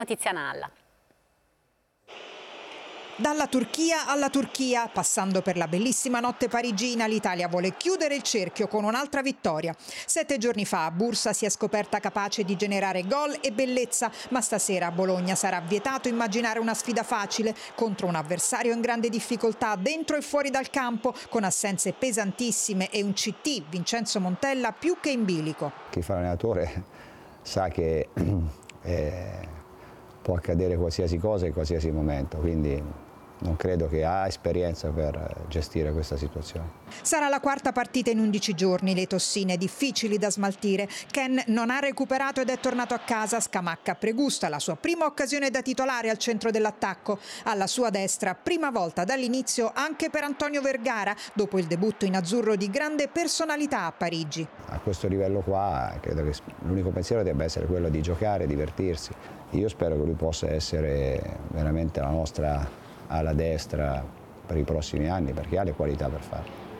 Tiziana Alla. Dalla Turchia alla Turchia, passando per la bellissima notte parigina, l'Italia vuole chiudere il cerchio con un'altra vittoria. 7 giorni fa a Bursa si è scoperta capace di generare gol e bellezza, ma stasera a Bologna sarà vietato immaginare una sfida facile contro un avversario in grande difficoltà dentro e fuori dal campo, con assenze pesantissime e un CT, Vincenzo Montella, più che in bilico. Chi fa l'allenatore sa che può accadere qualsiasi cosa in qualsiasi momento, quindi non credo che ha esperienza per gestire questa situazione. Sarà la quarta partita in 11 giorni, le tossine difficili da smaltire. Ken non ha recuperato ed è tornato a casa. Scamacca pregusta la sua prima occasione da titolare al centro dell'attacco. Alla sua destra, prima volta dall'inizio anche per Antonio Vergara, dopo il debutto in azzurro di grande personalità a Parigi. A questo livello qua credo che l'unico pensiero debba essere quello di giocare, divertirsi. Io spero che lui possa essere veramente la nostra ala destra per i prossimi anni, perché ha le qualità per farlo.